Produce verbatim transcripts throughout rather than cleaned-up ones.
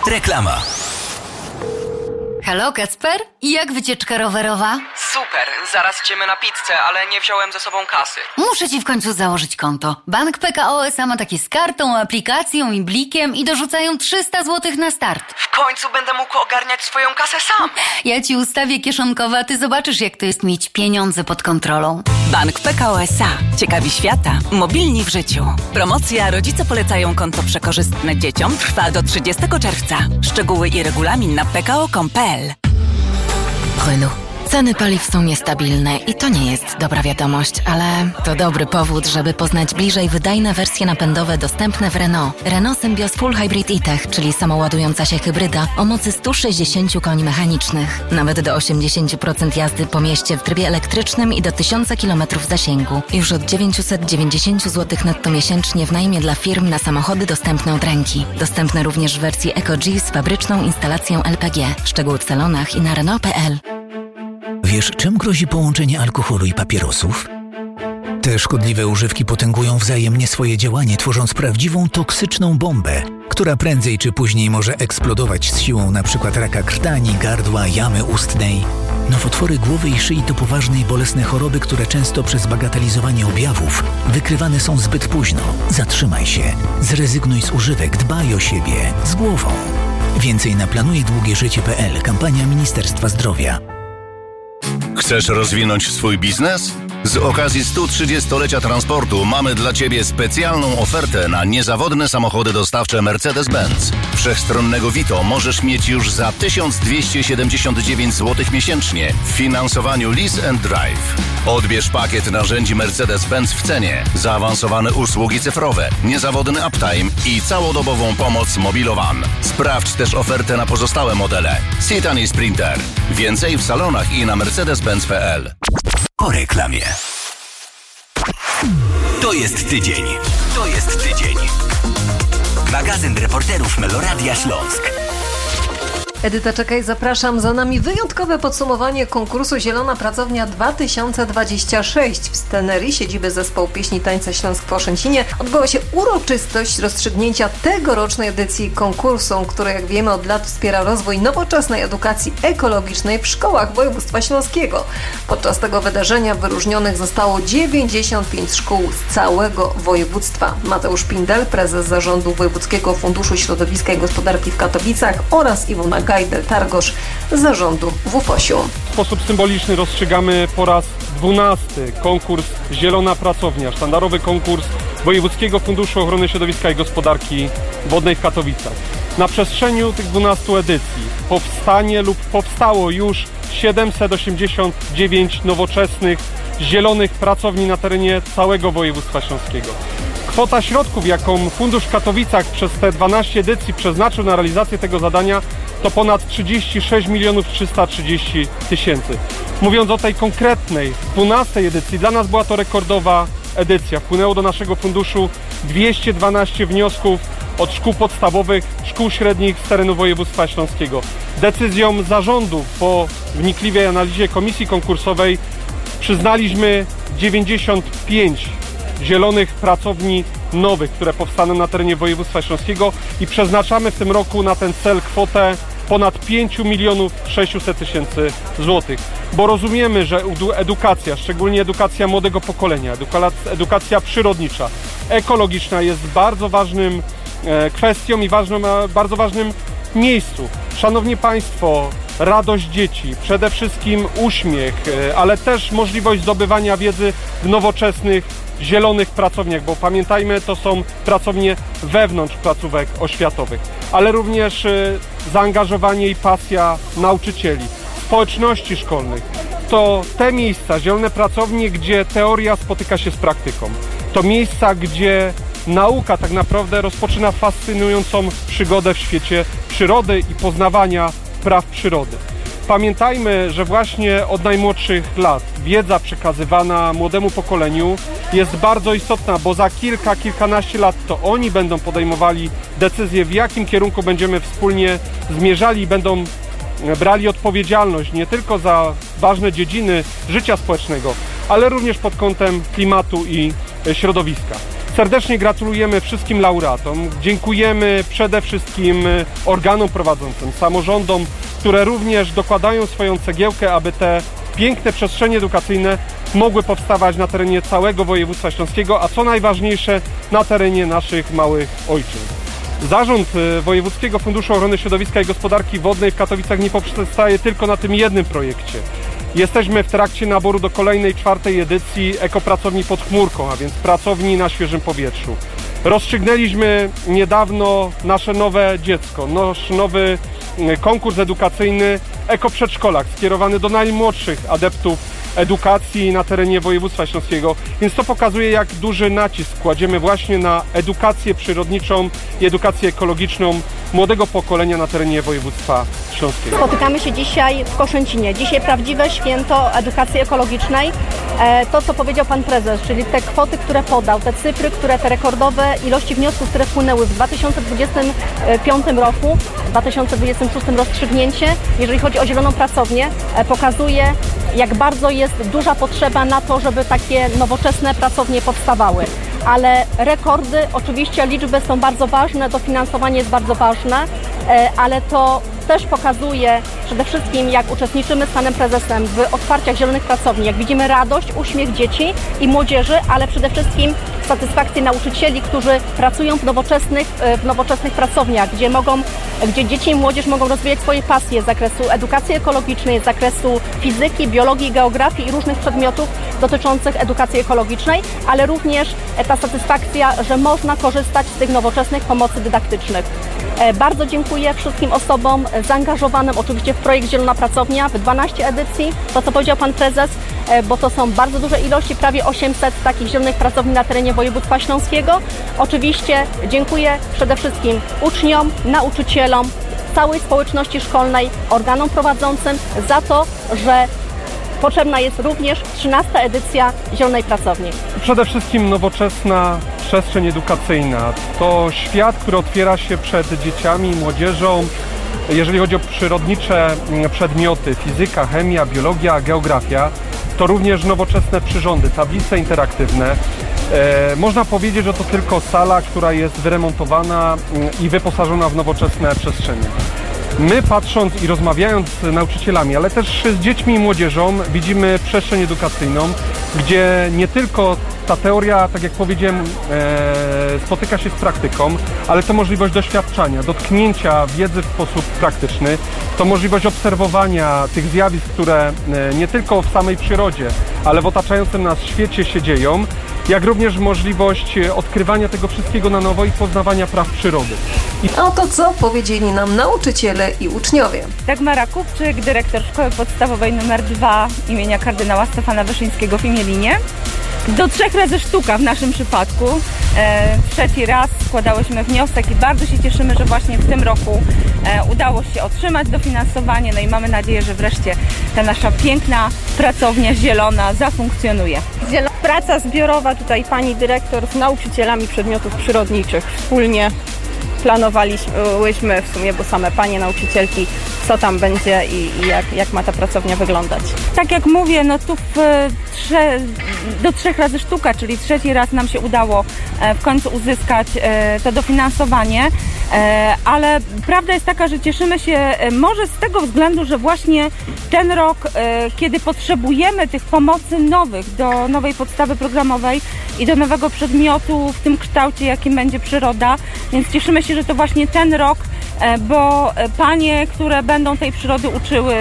Reklama. Halo, Kacper? I jak wycieczka rowerowa? Super, zaraz idziemy na pizzę, ale nie wziąłem ze sobą kasy. Muszę ci w końcu założyć konto. Bank P K O S A ma takie z kartą, aplikacją i blikiem i dorzucają trzysta złotych na start. W końcu będę mógł ogarniać swoją kasę sam. Ja ci ustawię kieszonkowe, a ty zobaczysz, jak to jest mieć pieniądze pod kontrolą. Bank P K O S A. Ciekawi świata. Mobilni w życiu. Promocja Rodzice polecają konto przekorzystne dzieciom trwa do trzydziestego czerwca. Szczegóły i regulamin na p k o kropka com kropka p l. Renault. Ceny paliw są niestabilne i to nie jest dobra wiadomość, ale to dobry powód, żeby poznać bliżej wydajne wersje napędowe dostępne w Renault. Renault Symbioz Full Hybrid E-Tech, czyli samoładująca się hybryda o mocy sto sześćdziesiąt koni mechanicznych. Nawet do osiemdziesiąt procent jazdy po mieście w trybie elektrycznym i do tysiąc kilometrów zasięgu. Już od dziewięćset dziewięćdziesiąt złotych netto miesięcznie w najmie dla firm na samochody dostępne od ręki. Dostępne również w wersji EcoG z fabryczną instalacją L P G. Szczegóły w salonach i na Renault kropka p l. Wiesz, czym grozi połączenie alkoholu i papierosów? Te szkodliwe używki potęgują wzajemnie swoje działanie, tworząc prawdziwą toksyczną bombę, która prędzej czy później może eksplodować z siłą np. raka krtani, gardła, jamy ustnej. Nowotwory głowy i szyi to poważne i bolesne choroby, które często przez bagatelizowanie objawów wykrywane są zbyt późno. Zatrzymaj się, zrezygnuj z używek, dbaj o siebie, z głową. Więcej na planuj długie życie kropka p l. Kampania Ministerstwa Zdrowia. Chcesz rozwinąć swój biznes? Z okazji stu trzydziestolecia transportu mamy dla Ciebie specjalną ofertę na niezawodne samochody dostawcze Mercedes-Benz. Wszechstronnego Vito możesz mieć już za tysiąc dwieście siedemdziesiąt dziewięć złotych miesięcznie w finansowaniu Lease and Drive. Odbierz pakiet narzędzi Mercedes-Benz w cenie, zaawansowane usługi cyfrowe, niezawodny uptime i całodobową pomoc Mobilowan. Sprawdź też ofertę na pozostałe modele. Citan i Sprinter. Więcej w salonach i na mercedes benz kropka p l. Po reklamie. To jest tydzień. To jest tydzień. Magazyn reporterów Meloradia Śląsk. Edyta Czekaj, zapraszam. Za nami wyjątkowe podsumowanie konkursu Zielona Pracownia dwa tysiące dwadzieścia sześć. W scenerii siedziby Zespołu Pieśni i Tańca Śląsk w Oszęcinie odbyła się uroczystość rozstrzygnięcia tegorocznej edycji konkursu, który, jak wiemy, od lat wspiera rozwój nowoczesnej edukacji ekologicznej w szkołach województwa śląskiego. Podczas tego wydarzenia wyróżnionych zostało dziewięćdziesiąt pięć szkół z całego województwa. Mateusz Pindel, prezes zarządu Wojewódzkiego Funduszu Środowiska i Gospodarki w Katowicach, oraz Iwona Gajdel-Targosz z zarządu W U F O S-u. W sposób symboliczny rozstrzygamy po raz dwunasty konkurs Zielona Pracownia, sztandarowy konkurs Wojewódzkiego Funduszu Ochrony Środowiska i Gospodarki Wodnej w Katowicach. Na przestrzeni tych dwunastu edycji powstanie lub powstało już siedemset osiemdziesiąt dziewięć nowoczesnych, zielonych pracowni na terenie całego województwa śląskiego. Kwota środków, jaką Fundusz w Katowicach przez te dwanaście edycji przeznaczył na realizację tego zadania, to ponad trzydzieści sześć milionów trzysta trzydzieści tysięcy. Mówiąc o tej konkretnej dwunastej edycji, dla nas była to rekordowa edycja. Wpłynęło do naszego funduszu dwieście dwanaście wniosków od szkół podstawowych, szkół średnich z terenu województwa śląskiego. Decyzją zarządu po wnikliwej analizie komisji konkursowej przyznaliśmy dziewięćdziesiąt pięć zielonych pracowni nowych, które powstaną na terenie województwa śląskiego i przeznaczamy w tym roku na ten cel kwotę ponad pięć milionów sześćset tysięcy złotych. Bo rozumiemy, że edukacja, szczególnie edukacja młodego pokolenia, edukacja przyrodnicza, ekologiczna jest bardzo ważnym kwestią i ważnym, bardzo ważnym miejscu. Szanowni Państwo, radość dzieci, przede wszystkim uśmiech, ale też możliwość zdobywania wiedzy w nowoczesnych, zielonych pracowniach, bo pamiętajmy, to są pracownie wewnątrz placówek oświatowych, ale również zaangażowanie i pasja nauczycieli, społeczności szkolnych. To te miejsca, zielone pracownie, gdzie teoria spotyka się z praktyką. To miejsca, gdzie nauka tak naprawdę rozpoczyna fascynującą przygodę w świecie przyrody i poznawania praw przyrody. Pamiętajmy, że właśnie od najmłodszych lat wiedza przekazywana młodemu pokoleniu jest bardzo istotna, bo za kilka, kilkanaście lat to oni będą podejmowali decyzje, w jakim kierunku będziemy wspólnie zmierzali i będą brali odpowiedzialność nie tylko za ważne dziedziny życia społecznego, ale również pod kątem klimatu i środowiska. Serdecznie gratulujemy wszystkim laureatom. Dziękujemy przede wszystkim organom prowadzącym, samorządom, które również dokładają swoją cegiełkę, aby te piękne przestrzenie edukacyjne mogły powstawać na terenie całego województwa śląskiego, a co najważniejsze na terenie naszych małych ojczyzn. Zarząd Wojewódzkiego Funduszu Ochrony Środowiska i Gospodarki Wodnej w Katowicach nie poprzestaje tylko na tym jednym projekcie. Jesteśmy w trakcie naboru do kolejnej, czwartej edycji ekopracowni pod chmurką, a więc pracowni na świeżym powietrzu. Rozstrzygnęliśmy niedawno nasze nowe dziecko, nasz nowy konkurs edukacyjny Ekoprzedszkolak, skierowany do najmłodszych adeptów edukacji na terenie województwa śląskiego, więc to pokazuje, jak duży nacisk kładziemy właśnie na edukację przyrodniczą i edukację ekologiczną młodego pokolenia na terenie województwa śląskiego. Spotykamy się dzisiaj w Koszęcinie. Dzisiaj prawdziwe święto edukacji ekologicznej. To, co powiedział pan prezes, czyli te kwoty, które podał, te cyfry, które, te rekordowe ilości wniosków, które wpłynęły w dwa tysiące dwudziestym piątym roku, w dwa tysiące dwudziestym szóstym rozstrzygnięcie, jeżeli chodzi o zieloną pracownię, pokazuje, jak bardzo jest duża potrzeba na to, żeby takie nowoczesne pracownie powstawały. Ale rekordy, oczywiście liczby są bardzo ważne, dofinansowanie jest bardzo ważne, ale to też pokazuje przede wszystkim, jak uczestniczymy z panem prezesem w otwarciach zielonych pracowni, jak widzimy radość, uśmiech dzieci i młodzieży, ale przede wszystkim satysfakcję nauczycieli, którzy pracują w nowoczesnych, w nowoczesnych pracowniach, gdzie mogą, gdzie dzieci i młodzież mogą rozwijać swoje pasje z zakresu edukacji ekologicznej, z zakresu fizyki, biologii, geografii i różnych przedmiotów dotyczących edukacji ekologicznej, ale również ta satysfakcja, że można korzystać z tych nowoczesnych pomocy dydaktycznych. Bardzo dziękuję wszystkim osobom zaangażowanym oczywiście w projekt Zielona Pracownia w dwanaście edycji, to co powiedział pan prezes, bo to są bardzo duże ilości, prawie osiemset takich zielonych pracowni na terenie województwa śląskiego. Oczywiście dziękuję przede wszystkim uczniom, nauczycielom, całej społeczności szkolnej, organom prowadzącym za to, że potrzebna jest również trzynasta edycja Zielonej Pracowni. Przede wszystkim nowoczesna przestrzeń edukacyjna. To świat, który otwiera się przed dzieciami i młodzieżą, jeżeli chodzi o przyrodnicze przedmioty, fizyka, chemia, biologia, geografia, to również nowoczesne przyrządy, tablice interaktywne. E, można powiedzieć, że to tylko sala, która jest wyremontowana i wyposażona w nowoczesne przestrzenie. My, patrząc i rozmawiając z nauczycielami, ale też z dziećmi i młodzieżą, widzimy przestrzeń edukacyjną, gdzie nie tylko ta teoria, tak jak powiedziałem, e, spotyka się z praktyką, ale to możliwość doświadczania, dotknięcia wiedzy w sposób praktyczny, to możliwość obserwowania tych zjawisk, które e, nie tylko w samej przyrodzie, ale w otaczającym nas świecie się dzieją, jak również możliwość odkrywania tego wszystkiego na nowo i poznawania praw przyrody. I oto co powiedzieli nam nauczyciele i uczniowie. Dagmara Kupczyk, dyrektor Szkoły Podstawowej numer dwa imienia kardynała Stefana Wyszyńskiego w Imielinie. Do trzech razy sztuka w naszym przypadku. E, trzeci raz składałyśmy wniosek i bardzo się cieszymy, że właśnie w tym roku e, udało się otrzymać dofinansowanie. No i mamy nadzieję, że wreszcie ta nasza piękna pracownia zielona zafunkcjonuje. Praca zbiorowa, tutaj pani dyrektor z nauczycielami przedmiotów przyrodniczych wspólnie planowaliśmy w sumie, bo same panie nauczycielki, co tam będzie i, i jak, jak ma ta pracownia wyglądać. Tak jak mówię, no tu w trze, do trzech razy sztuka, czyli trzeci raz nam się udało w końcu uzyskać to dofinansowanie, ale prawda jest taka, że cieszymy się może z tego względu, że właśnie ten rok, kiedy potrzebujemy tych pomocy nowych do nowej podstawy programowej i do nowego przedmiotu w tym kształcie, jakim będzie przyroda, więc cieszymy się, że to właśnie ten rok, bo panie, które będą tej przyrody uczyły,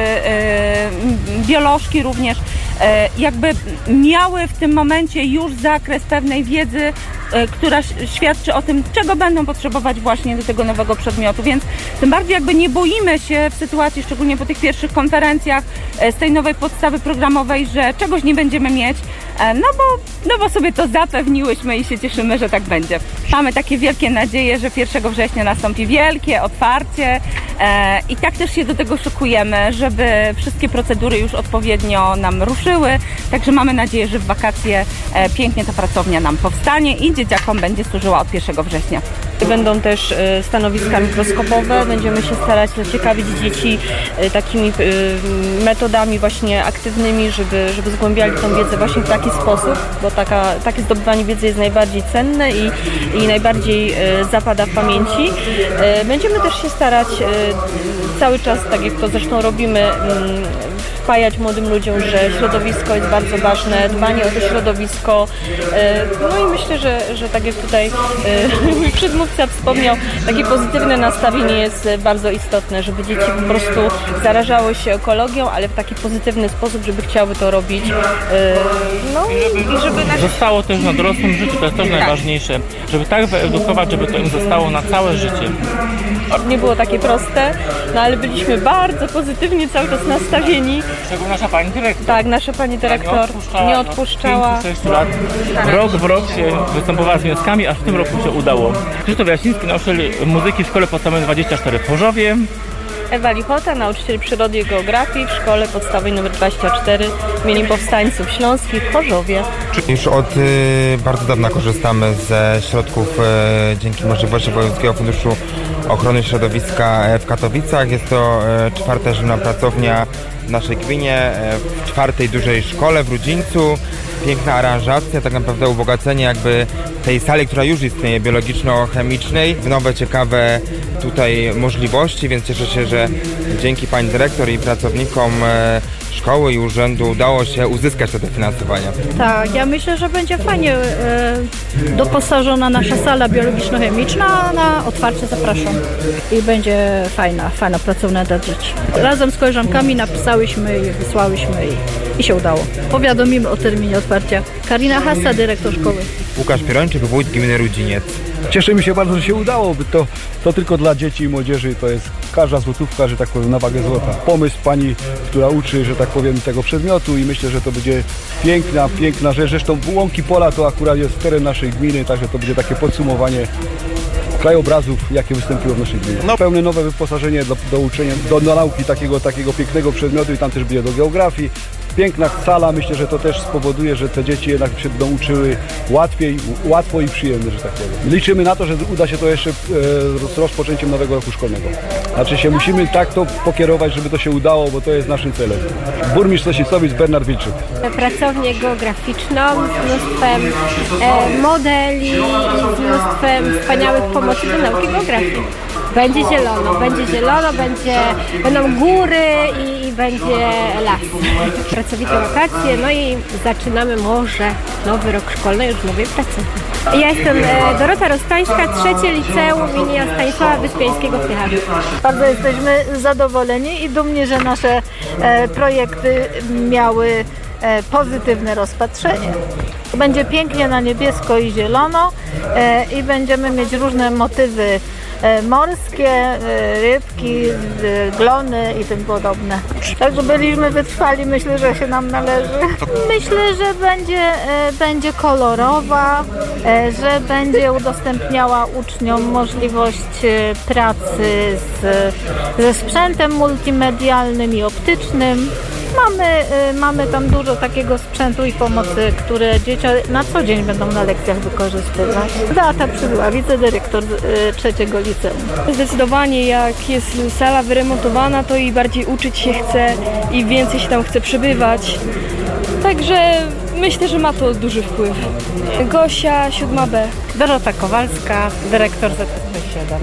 biolożki również, jakby miały w tym momencie już zakres pewnej wiedzy, która świadczy o tym, czego będą potrzebować właśnie do tego nowego przedmiotu, więc tym bardziej jakby nie boimy się w sytuacji, szczególnie po tych pierwszych konferencjach z tej nowej podstawy programowej, że czegoś nie będziemy mieć, no bo, no bo sobie to zapewniłyśmy i się cieszymy, że tak będzie. Mamy takie wielkie nadzieje, że pierwszego września nastąpi wielkie otwarcie i tak też się do tego szykujemy, żeby wszystkie procedury już odpowiednio nam ruszyły, także mamy nadzieję, że w wakacje pięknie ta pracownia nam powstanie i dzieciakom będzie służyła od pierwszego września. Będą też stanowiska mikroskopowe, będziemy się starać zaciekawić dzieci takimi metodami właśnie aktywnymi, żeby, żeby zgłębiali tą wiedzę właśnie w taki sposób, bo taka, takie zdobywanie wiedzy jest najbardziej cenne i, i najbardziej zapada w pamięci. Będziemy też się starać cały czas, tak jak to zresztą robimy, wpajać młodym ludziom, że środowisko jest bardzo ważne, dbanie o to środowisko. No i myślę, że, że tak jak tutaj mój przedmówca wspomniał, takie pozytywne nastawienie jest bardzo istotne, żeby dzieci po prostu zarażały się ekologią, ale w taki pozytywny sposób, żeby chciały to robić. No i żeby... Zostało też na dorosłym życiu, to jest też tak. najważniejsze, żeby tak wyedukować, żeby to im zostało na całe życie. Nie było takie proste, no ale byliśmy bardzo pozytywnie cały czas nastawieni. Szczególnie nasza pani dyrektor. Tak, nasza pani dyrektor nie odpuszczała. Nie odpuszczała. pięć sześć lat. Rok w rok się występowała z wnioskami, aż w tym roku się udało. Krzysztof Jasiński, nauczyciel muzyki w Szkole Podstawowej dwadzieścia cztery w Chorzowie. Ewa Lichota, nauczyciel przyrody i geografii w Szkole Podstawowej nr dwadzieścia cztery imieniem Powstańców Śląskich w Chorzowie. Już od y, bardzo dawna korzystamy ze środków y, dzięki możliwości Wojewódzkiego Funduszu Ochrony Środowiska w Katowicach. Jest to y, czwarta zielona pracownia w naszej gminie, y, w czwartej dużej szkole w Rudzińcu. Piękna aranżacja, tak naprawdę ubogacenie jakby tej sali, która już istnieje, biologiczno-chemicznej, w nowe, ciekawe tutaj możliwości, więc cieszę się, że dzięki pani dyrektor i pracownikom szkoły i urzędu udało się uzyskać te dofinansowania. Tak, ja myślę, że będzie fajnie e, doposażona nasza sala biologiczno-chemiczna. Na otwarcie zapraszam. I będzie fajna, fajna pracownia dla dzieci. Razem z koleżankami napisałyśmy i wysłałyśmy i, i się udało. Powiadomimy o terminie otwarcia. Karina Hassa, dyrektor szkoły. Łukasz Pierończyk, wójt gminy Rudziniec. Cieszymy się bardzo, że się udało, bo to, to tylko dla dzieci i młodzieży to jest każda złotówka, że tak powiem, na wagę złota. Pomysł pani, która uczy, że tak powiem, tego przedmiotu i myślę, że to będzie piękna, piękna rzecz. Zresztą Łąki Pola to akurat jest teren naszej gminy, także to będzie takie podsumowanie krajobrazów, jakie występują w naszej gminie. No, pełne nowe wyposażenie do, do uczenia, do, do nauki takiego, takiego pięknego przedmiotu i tam też będzie do geografii. Piękna sala, myślę, że to też spowoduje, że te dzieci jednak się będą uczyły łatwiej, łatwo i przyjemnie, że tak powiem. Liczymy na to, że uda się to jeszcze e, z rozpoczęciem nowego roku szkolnego. Znaczy się musimy tak to pokierować, żeby to się udało, bo to jest naszym celem. Burmistrz Sosiszowic Bernard Wilczyk. Pracownię geograficzną z mnóstwem e, modeli i z mnóstwem wspaniałych pomocy do nauki geografii. Będzie zielono, będzie zielono, będzie, będą góry i, i będzie las. Pracowite wakacje, no i zaczynamy może nowy rok szkolny, już mówię, pracownie. Ja jestem Dorota Rostańska, trzecie liceum imienia Stanisława Wyspiańskiego w Tycharzu. Bardzo jesteśmy zadowoleni i dumni, że nasze e, projekty miały e, pozytywne rozpatrzenie. Będzie pięknie na niebiesko i zielono e, i będziemy mieć różne motywy morskie, rybki, glony i tym podobne. Także byliśmy wytrwali, myślę, że się nam należy. Myślę, że będzie, będzie kolorowa, że będzie udostępniała uczniom możliwość pracy z, ze sprzętem multimedialnym i optycznym. Mamy, mamy tam dużo takiego sprzętu i pomocy, które dzieci na co dzień będą na lekcjach wykorzystywać. Beata Przybyła, wicedyrektor trzeciego liceum. Zdecydowanie jak jest sala wyremontowana, to i bardziej uczyć się chce i więcej się tam chce przebywać. Także myślę, że ma to duży wpływ. Gosia, siódma B. Dorota Kowalska, dyrektor Z S P siedem.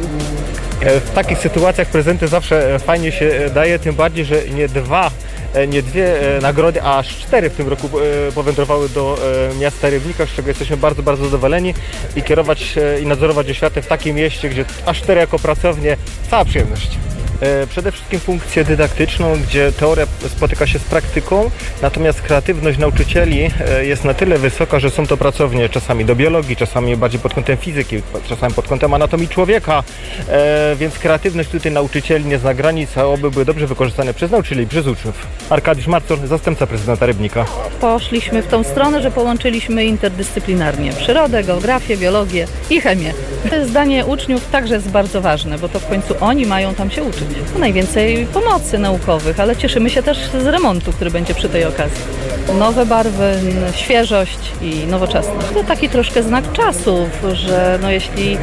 W takich sytuacjach prezenty zawsze fajnie się daje, tym bardziej, że nie dwa, nie dwie nagrody, a aż cztery w tym roku powędrowały do miasta Rybnika, z czego jesteśmy bardzo, bardzo zadowoleni i kierować i nadzorować oświatę w takim mieście, gdzie aż cztery jako pracownie, cała przyjemność. Przede wszystkim funkcję dydaktyczną, gdzie teoria spotyka się z praktyką, natomiast kreatywność nauczycieli jest na tyle wysoka, że są to pracownie czasami do biologii, czasami bardziej pod kątem fizyki, czasami pod kątem anatomii człowieka, więc kreatywność tutaj nauczycieli nie zna granic, a oby były dobrze wykorzystane przez nauczycieli i przez uczniów. Arkadiusz Marcor, zastępca prezydenta Rybnika. Poszliśmy w tą stronę, że połączyliśmy interdyscyplinarnie przyrodę, geografię, biologię i chemię. Zdanie uczniów także jest bardzo ważne, bo to w końcu oni mają tam się uczyć. Najwięcej pomocy naukowych, ale cieszymy się też z remontu, który będzie przy tej okazji. Nowe barwy, świeżość i nowoczesność. To taki troszkę znak czasów, że no jeśli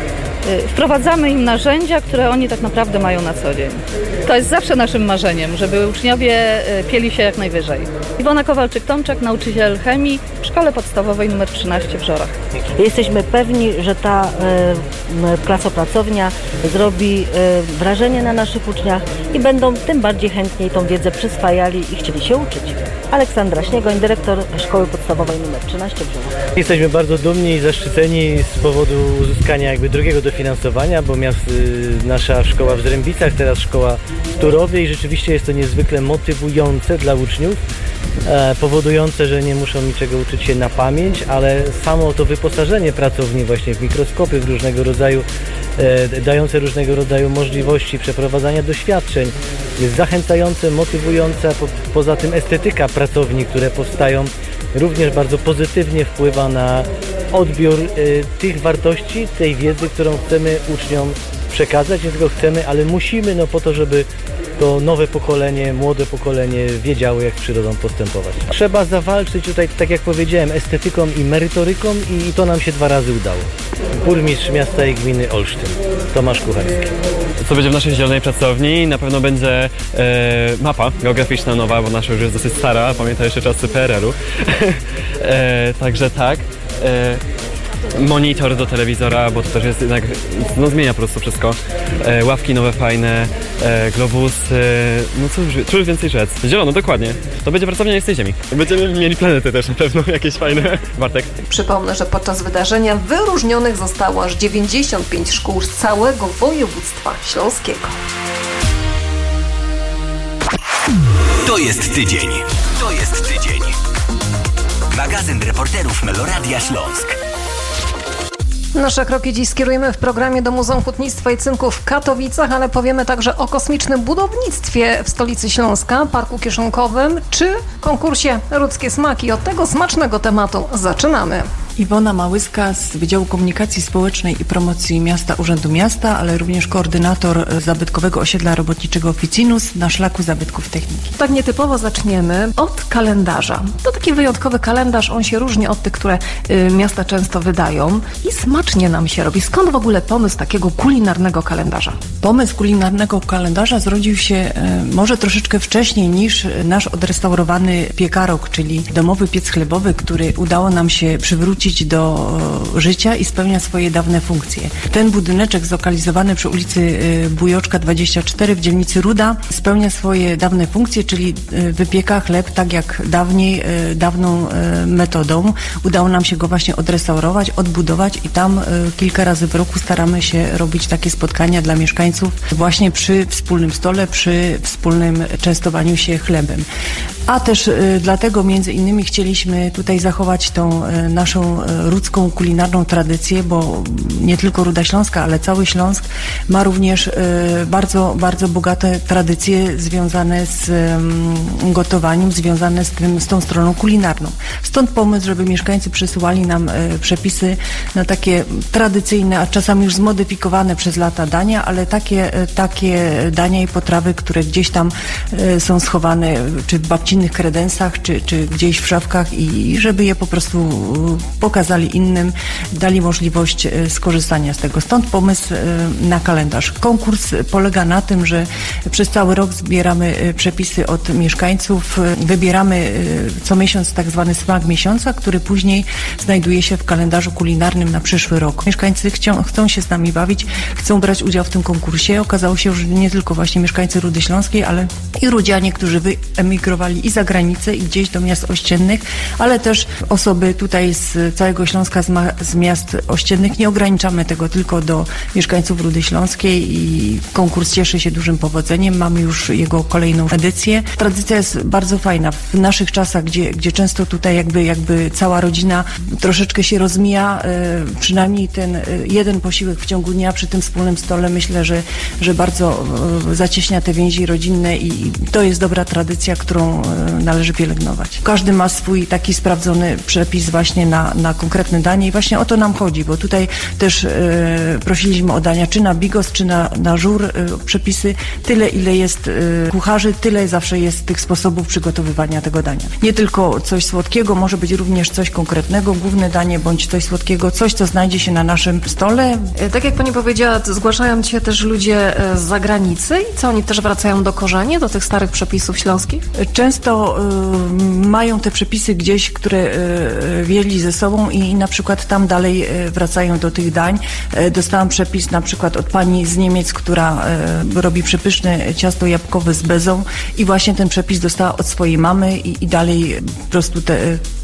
wprowadzamy im narzędzia, które oni tak naprawdę mają na co dzień. To jest zawsze naszym marzeniem, żeby uczniowie pieli się jak najwyżej. Iwona Kowalczyk-Tomczak, nauczyciel chemii w Szkole Podstawowej nr trzynaście w Żorach. Jesteśmy pewni, że ta y, klasopracownia zrobi y, wrażenie na naszych uczniach i będą tym bardziej chętniej tą wiedzę przyswajali i chcieli się uczyć. Aleksandra Śniegoń, dyrektor Szkoły Podstawowej nr trzynaście w Żorach. Jesteśmy bardzo dumni i zaszczyceni z powodu uzyskania jakby drugiego dofinansowania, bo miast, y, nasza szkoła w Zrębicach, teraz szkoła w Turowie i rzeczywiście jest to niezwykle motywujące dla uczniów, e, powodujące, że nie muszą niczego uczyć się na pamięć, ale samo to wyposażenie pracowni właśnie w mikroskopy, w różnego rodzaju, e, dające różnego rodzaju możliwości przeprowadzania doświadczeń jest zachęcające, motywujące, a po, poza tym estetyka pracowni, które powstają, również bardzo pozytywnie wpływa na odbiór y, tych wartości, tej wiedzy, którą chcemy uczniom przekazać. Nie tylko chcemy, ale musimy, no po to, żeby to nowe pokolenie, młode pokolenie wiedziało, jak z przyrodą postępować. Trzeba zawalczyć tutaj, tak jak powiedziałem, estetyką i merytoryką i to nam się dwa razy udało. Burmistrz miasta i gminy Olsztyn, Tomasz Kucharski. Co będzie w naszej zielonej pracowni? Na pewno będzie e, mapa geograficzna nowa, bo nasza już jest dosyć stara, pamiętam jeszcze czasy P R L u. e, także tak. E, monitor do telewizora, bo to też jest jednak, no zmienia po prostu wszystko. E, ławki nowe, fajne, e, globusy, no cóż, cóż więcej rzec. Zielono, dokładnie. To będzie pracownia nie z tej ziemi. Będziemy mieli planety też na pewno, jakieś fajne. Bartek. Przypomnę, że podczas wydarzenia wyróżnionych zostało aż dziewięćdziesiąt pięć szkół z całego województwa śląskiego. To jest tydzień. To jest tydzień. Magazyn reporterów Meloradia Śląsk. Nasze kroki dziś skierujemy w programie do Muzeum Hutnictwa i Cynku w Katowicach, ale powiemy także o kosmicznym budownictwie w stolicy Śląska, Parku Kieszonkowym czy konkursie Rudzkie Smaki. Od tego smacznego tematu zaczynamy. Iwona Małyska z Wydziału Komunikacji Społecznej i Promocji Miasta Urzędu Miasta, ale również koordynator zabytkowego osiedla robotniczego Ficinus na szlaku zabytków techniki. Tak nietypowo zaczniemy od kalendarza. To taki wyjątkowy kalendarz, on się różni od tych, które y, miasta często wydają i smacznie nam się robi. Skąd w ogóle pomysł takiego kulinarnego kalendarza? Pomysł kulinarnego kalendarza zrodził się y, może troszeczkę wcześniej niż nasz odrestaurowany piekarok, czyli domowy piec chlebowy, który udało nam się przywrócić do życia i spełnia swoje dawne funkcje. Ten budyneczek zlokalizowany przy ulicy Bujoczka dwadzieścia cztery w dzielnicy Ruda spełnia swoje dawne funkcje, czyli wypieka chleb tak jak dawniej, dawną metodą. Udało nam się go właśnie odrestaurować, odbudować i tam kilka razy w roku staramy się robić takie spotkania dla mieszkańców właśnie przy wspólnym stole, przy wspólnym częstowaniu się chlebem. A też y, dlatego między innymi chcieliśmy tutaj zachować tą y, naszą y, rudzką kulinarną tradycję, bo nie tylko Ruda Śląska, ale cały Śląsk ma również y, bardzo, bardzo bogate tradycje związane z y, gotowaniem, związane z, tym, z tą stroną kulinarną. Stąd pomysł, żeby mieszkańcy przysyłali nam y, przepisy na takie tradycyjne, a czasami już zmodyfikowane przez lata dania, ale takie, y, takie dania i potrawy, które gdzieś tam y, są schowane, czy w babci innych kredensach, czy, czy gdzieś w szafkach i żeby je po prostu pokazali innym, dali możliwość skorzystania z tego. Stąd pomysł na kalendarz. Konkurs polega na tym, że przez cały rok zbieramy przepisy od mieszkańców, wybieramy co miesiąc tak zwany smak miesiąca, który później znajduje się w kalendarzu kulinarnym na przyszły rok. Mieszkańcy chcą, chcą się z nami bawić, chcą brać udział w tym konkursie. Okazało się, że nie tylko właśnie mieszkańcy Rudy Śląskiej, ale i rudzianie, którzy wyemigrowali i za granicę, i gdzieś do miast ościennych, ale też osoby tutaj z całego Śląska, z, ma- z miast ościennych. Nie ograniczamy tego tylko do mieszkańców Rudy Śląskiej i konkurs cieszy się dużym powodzeniem. Mamy już jego kolejną edycję. Tradycja jest bardzo fajna. W naszych czasach, gdzie, gdzie często tutaj jakby, jakby cała rodzina troszeczkę się rozmija, y, przynajmniej ten y, jeden posiłek w ciągu dnia przy tym wspólnym stole, myślę, że, że bardzo y, zacieśnia te więzi rodzinne i, i to jest dobra tradycja, którą y, należy pielęgnować. Każdy ma swój taki sprawdzony przepis właśnie na, na konkretne danie i właśnie o to nam chodzi, bo tutaj też e, prosiliśmy o dania czy na bigos, czy na, na żur e, przepisy. Tyle, ile jest e, kucharzy, tyle zawsze jest tych sposobów przygotowywania tego dania. Nie tylko coś słodkiego, może być również coś konkretnego, główne danie, bądź coś słodkiego, coś, co znajdzie się na naszym stole. Tak jak pani powiedziała, zgłaszają się też ludzie z zagranicy i co, oni też wracają do korzeni, do tych starych przepisów śląskich? Często y, mają te przepisy gdzieś, które y, wzięli ze sobą i na przykład tam dalej y, wracają do tych dań. Y, dostałam przepis na przykład od pani z Niemiec, która y, robi przepyszne ciasto jabłkowe z bezą i właśnie ten przepis dostała od swojej mamy i, i dalej po prostu te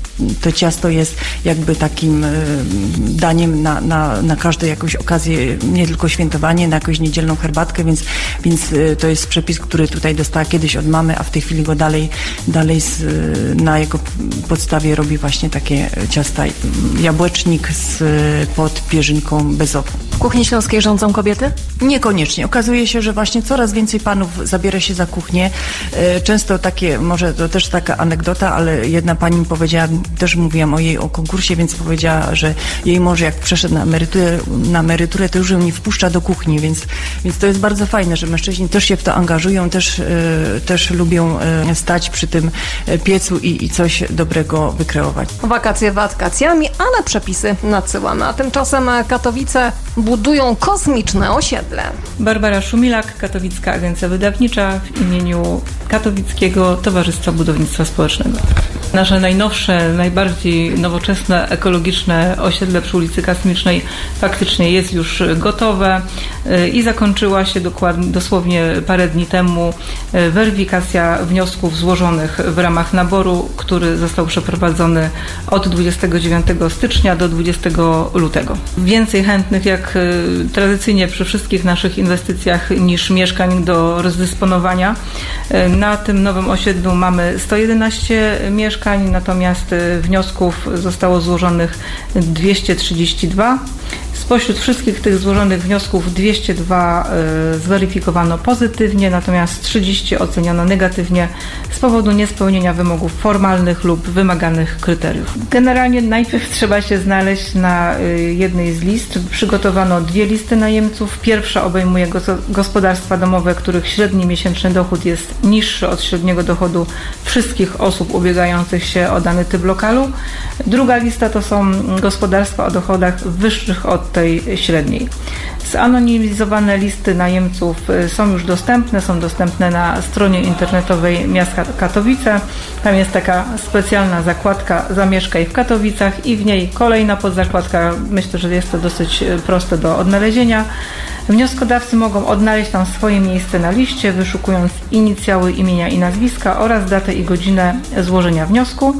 to ciasto jest jakby takim y, daniem na, na, na każdą jakąś okazję, nie tylko świętowanie, na jakąś niedzielną herbatkę, więc, więc y, to jest przepis, który tutaj dostała kiedyś od mamy, a w tej chwili go dalej, dalej z, y, na jego podstawie robi właśnie takie ciasta jabłecznik z, pod pierzynką bezową. W kuchni śląskiej rządzą kobiety? Niekoniecznie. Okazuje się, że właśnie coraz więcej panów zabiera się za kuchnię. Y, często takie, może to też taka anegdota, ale jedna pani mi powiedziała, też mówiłam o jej o konkursie, więc powiedziała, że jej mąż jak przeszedł na emeryturę, na emeryturę to już ją nie wpuszcza do kuchni, więc, więc to jest bardzo fajne, że mężczyźni też się w to angażują, też, y, też lubią y, stać przy tym piecu i, i coś dobrego wykreować. Wakacje wakacjami, ale przepisy nadsyłamy, a tymczasem Katowice budują kosmiczne osiedle. Barbara Szumilak, Katowicka Agencja Wydawnicza w imieniu Katowickiego Towarzystwa Budownictwa Społecznego. Nasze najnowsze, najbardziej nowoczesne, ekologiczne osiedle przy ulicy Kosmicznej faktycznie jest już gotowe i zakończyła się dokładnie, dosłownie parę dni temu weryfikacja wniosków złożonych w ramach naboru, który został przeprowadzony od dwudziestego dziewiątego stycznia do dwudziestego lutego. Więcej chętnych jak tradycyjnie przy wszystkich naszych inwestycjach niż mieszkań do rozdysponowania. Na tym nowym osiedlu mamy sto jedenaście mieszkań, natomiast wniosków zostało złożonych dwieście trzydzieści dwa. Spośród wszystkich tych złożonych wniosków dwieście dwa zweryfikowano pozytywnie, natomiast trzydzieści oceniono negatywnie z powodu niespełnienia wymogów formalnych lub wymaganych kryteriów. Generalnie najpierw trzeba się znaleźć na jednej z list. Przygotowano dwie listy najemców. Pierwsza obejmuje gospodarstwa domowe, których średni miesięczny dochód jest niższy od średniego dochodu wszystkich osób ubiegających się o dany typ lokalu. Druga lista to są gospodarstwa o dochodach wyższych od tej średniej. Zanonimizowane listy najemców są już dostępne, są dostępne na stronie internetowej miasta Katowice. Tam jest taka specjalna zakładka Zamieszkaj w Katowicach i w niej kolejna podzakładka. Myślę, że jest to dosyć proste do odnalezienia. Wnioskodawcy mogą odnaleźć tam swoje miejsce na liście, wyszukując inicjały imienia i nazwiska oraz datę i godzinę złożenia wniosku.